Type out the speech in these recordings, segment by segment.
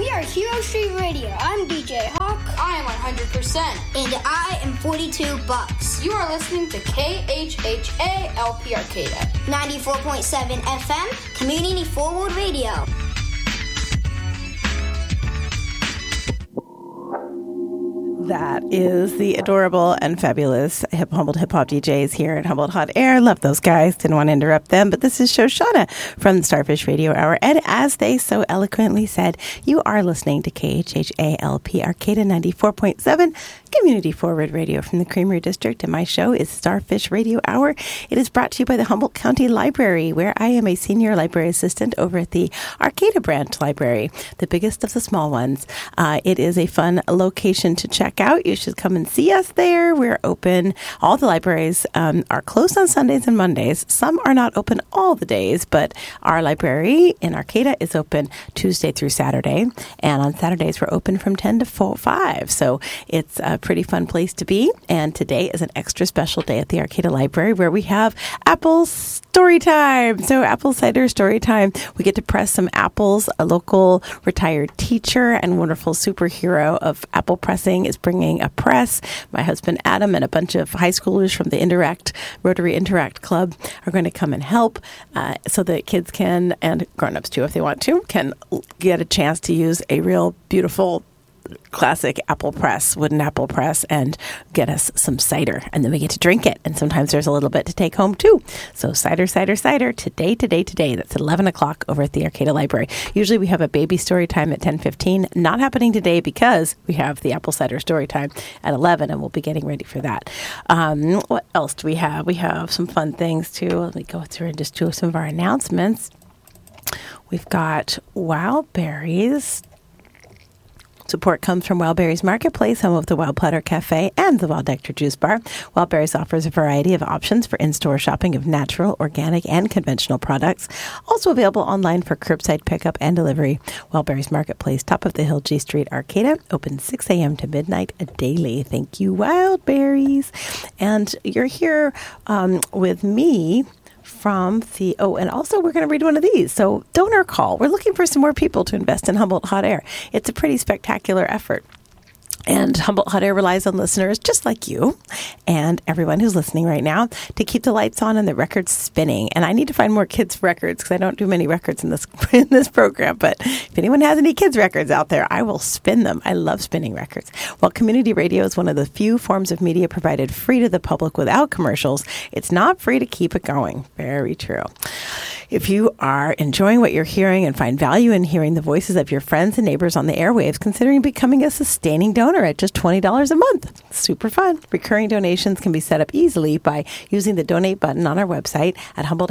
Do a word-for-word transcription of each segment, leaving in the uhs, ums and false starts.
We are Hero Street Radio. I'm D J Hawk. I am one hundred percent. And I am forty-two bucks. You are listening to K H H A L P Arcata. ninety-four point seven F M, Community Forward Radio. That is the adorable and fabulous hip Humboldt Hip Hop D Js here at Humboldt Hot Air. Love those guys. Didn't want to interrupt them, but this is Shoshana from the Starfish Radio Hour. And as they so eloquently said, you are listening to K H H A L P Arcata ninety-four point seven, Community Forward Radio from the Creamery District. And my show is Starfish Radio Hour. It is brought to you by the Humboldt County Library, where I am a senior library assistant over at the Arcata Branch Library, the biggest of the small ones. Uh, it is a fun location to check out. You should come and see us there. We're open. All the libraries um, are closed on Sundays and Mondays. Some are not open all the days, but our library in Arcata is open Tuesday through Saturday. And on Saturdays, we're open from ten to five. So it's a pretty fun place to be. And today is an extra special day at the Arcata Library where we have apple story time. So apple cider story time. We get to press some apples. A local retired teacher and wonderful superhero of apple pressing is bringing a press. My husband Adam and a bunch of high schoolers from the Interact, Rotary Interact Club are going to come and help uh, so that kids can, and grown-ups too if they want to, can get a chance to use a real beautiful classic apple press, wooden apple press, and get us some cider. And then we get to drink it. And sometimes there's a little bit to take home too. So cider, cider, cider, today, today, today. That's at eleven o'clock over at the Arcata Library. Usually we have a baby story time at ten fifteen. Not happening today because we have the apple cider story time at eleven, and we'll be getting ready for that. Um, what else do we have? We have some fun things too. Let me go through and just do some of our announcements. We've got Wild Berries. Support comes from Wild Berries Marketplace, home of the Wild Platter Cafe and the Wild Nectar Juice Bar. Wild Berries offers a variety of options for in-store shopping of natural, organic, and conventional products. Also available online for curbside pickup and delivery. Wild Berries Marketplace, top of the hill, G Street, Arcata, open six a.m. to midnight daily. Thank you, Wild Berries. And you're here um, with me from the, oh, and also we're going to read one of these. So donor call. We're looking for some more people to invest in Humboldt Hot Air. It's a pretty spectacular effort. And Humboldt Hot Air relies on listeners just like you and everyone who's listening right now to keep the lights on and the records spinning. And I need to find more kids' records because I don't do many records in this in this program. But if anyone has any kids' records out there, I will spin them. I love spinning records. Well, community radio is one of the few forms of media provided free to the public without commercials. It's not free to keep it going. Very true. If you are enjoying what you're hearing and find value in hearing the voices of your friends and neighbors on the airwaves, considering becoming a sustaining donor at just twenty dollars a month. Super fun. Recurring donations can be set up easily by using the donate button on our website at humboldt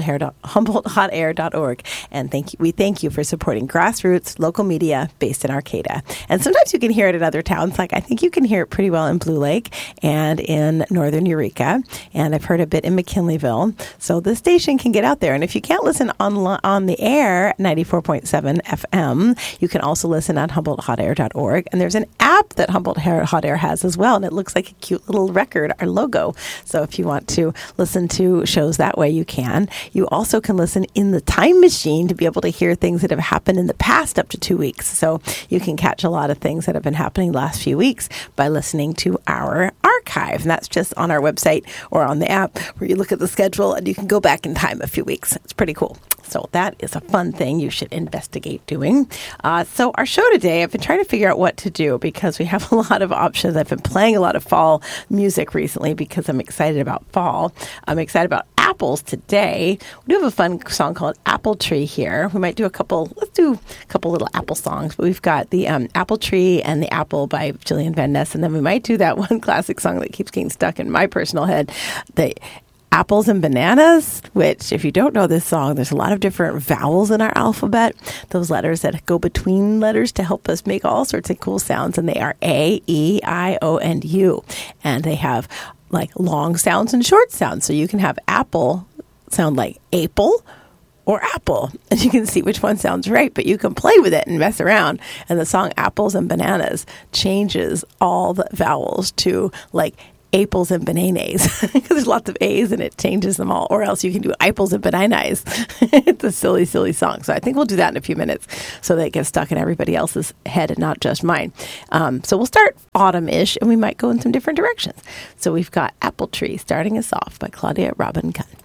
hot air dot org. And thank you. We thank you for supporting grassroots local media based in Arcata. And sometimes you can hear it in other towns. Like I think you can hear it pretty well in Blue Lake and in northern Eureka. And I've heard a bit in McKinleyville. So the station can get out there. And if you can't listen on, on the air, ninety-four point seven F M, you can also listen at humboldt hot air dot org. And there's an app that Humboldt Hot Air has as well, and it looks like a cute little record, our logo. So if you want to listen to shows that way, you can. You also can listen in the time machine to be able to hear things that have happened in the past up to two weeks. So you can catch a lot of things that have been happening the last few weeks by listening to our archive. And that's just on our website or on the app where you look at the schedule and you can go back in time a few weeks. It's pretty cool. So that is a fun thing you should investigate doing. Uh, so our show today, I've been trying to figure out what to do because we have a lot of options. I've been playing a lot of fall music recently because I'm excited about fall. I'm excited about apples today. We do have a fun song called Apple Tree here. We might do a couple, let's do a couple little apple songs. But we've got the um, Apple Tree and the Apple by Jillian Van Ness. And then we might do that one classic song that keeps getting stuck in my personal head, the Apples and Bananas, which if you don't know this song, there's a lot of different vowels in our alphabet, those letters that go between letters to help us make all sorts of cool sounds. And they are A, E, I, O, and U. And they have like long sounds and short sounds. So you can have apple sound like Apple or apple, and you can see which one sounds right, but you can play with it and mess around. And the song Apples and Bananas changes all the vowels to like apples and bananas, because there's lots of A's and it changes them all. Or else you can do apples and bananas. It's a silly, silly song. So I think we'll do that in a few minutes so that it gets stuck in everybody else's head and not just mine. Um, so we'll start autumn-ish, and we might go in some different directions. So we've got Apple Tree starting us off by Claudia Robin Gunn.